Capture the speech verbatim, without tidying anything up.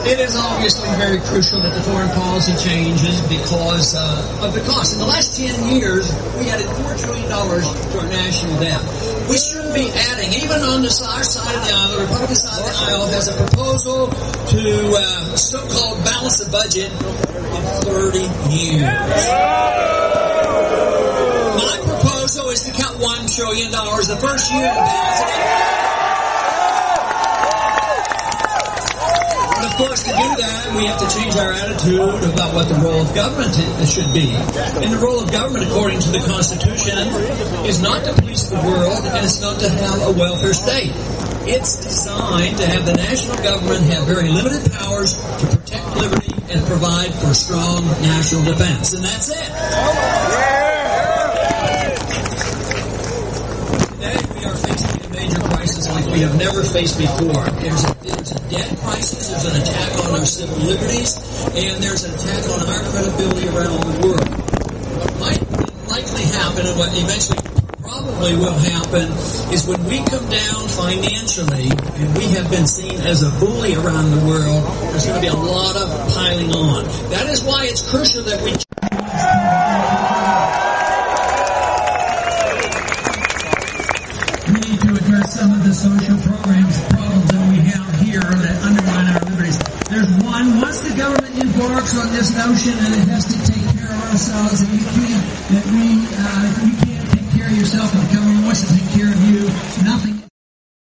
It is obviously very crucial that the foreign policy changes because uh, of the cost. In the last ten years, we added four trillion dollars to our national debt. We shouldn't be adding, even on the our side of the aisle, the Republican side of the aisle has a proposal to uh, so-called balance the budget in thirty years. My proposal is to cut one trillion dollars the first year and balance it out. Of course, to do that, we have to change our attitude about what the role of government should be. And the role of government, according to the Constitution, is not to police the world, and it's not to have a welfare state. It's designed to have the national government have very limited powers to protect liberty and provide for strong national defense. And that's it. Today, we are facing a major crisis like we have never faced before. There's a, there's a debt crisis, there's an attack on our civil liberties, and there's an attack on our credibility around the world. What might likely happen, and what eventually probably will happen, is when we come down financially, and we have been seen as a bully around the world, there's going to be a lot of piling on. That is why it's crucial that we... some of the social programs problems that we have here that undermine our liberties. There's one, once the government embarks on this notion that it has to take care of ourselves, and you can't, that we, uh, you can't take care of yourself, and the government wants to take care of you, nothing